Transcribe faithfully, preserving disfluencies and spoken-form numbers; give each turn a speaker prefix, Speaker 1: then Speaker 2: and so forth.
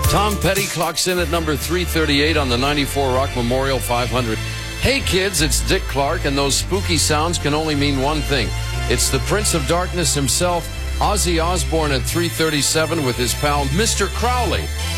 Speaker 1: Tom Petty clocks in at number three thirty-eight on the ninety-four Rock Memorial five hundred. Hey kids, it's Dick Clark, and those spooky sounds can only mean one thing. It's the Prince of Darkness himself, Ozzy Osbourne, at three thirty-seven with his pal Mister Crowley.